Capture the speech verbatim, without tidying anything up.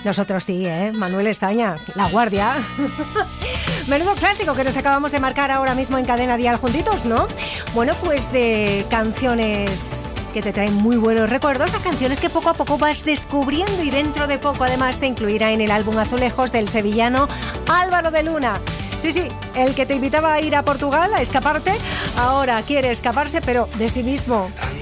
Nosotros sí, ¿eh? Manuel Estaña, La Guardia. Menudo clásico que nos acabamos de marcar ahora mismo en Cadena Dial juntitos, ¿no? Bueno, pues de canciones que te traen muy buenos recuerdos a canciones que poco a poco vas descubriendo y dentro de poco además se incluirá en el álbum Azulejos del sevillano Álvaro de Luna. Sí, sí, el que te invitaba a ir a Portugal a escaparte, ahora quiere escaparse, pero de sí mismo.